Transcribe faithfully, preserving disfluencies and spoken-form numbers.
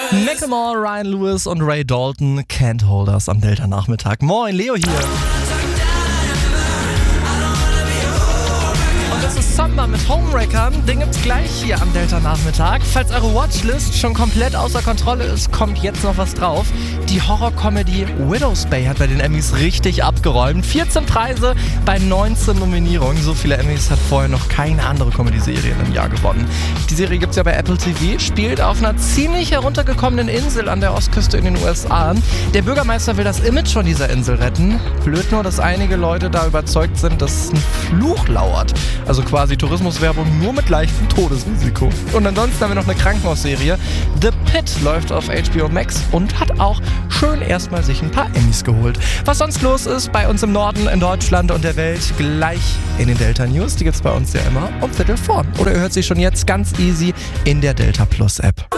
Macklemore, Ryan Lewis und Ray Dalton, Can't Hold Us am Delta-Nachmittag. Moin, Leo hier. Und das ist Samba mit Homewrecker. Den gibt's gleich hier am Delta-Nachmittag. Falls eure Watchlist schon komplett außer Kontrolle ist, kommt jetzt noch was drauf. Die Horror-Comedy Widow's Bay hat bei den Emmys richtig abgeräumt. vierzehn Preise bei neunzehn Nominierungen. So viele Emmys hat vorher noch keine andere Comedy-Serie im Jahr gewonnen. Die Serie gibt's ja bei Apple T V, spielt auf einer ziemlich heruntergekommenen Insel an der Ostküste in den U S A. Der Bürgermeister will das Image von dieser Insel retten. Blöd nur, dass einige Leute da überzeugt sind, dass ein Fluch lauert. Also quasi Tourismuswerbung nur mit leichtem Todesrisiko. Und ansonsten haben wir noch eine Krankenhausserie. The Pit läuft auf H B O Max und hat auch schön erstmal sich ein paar Emmys geholt. Was sonst los ist bei uns im Norden, in Deutschland und der Welt, gleich in den Delta News. Die gibt's bei uns ja immer um Viertel vor. Oder ihr hört sie schon jetzt ganz easy in der Delta Plus App.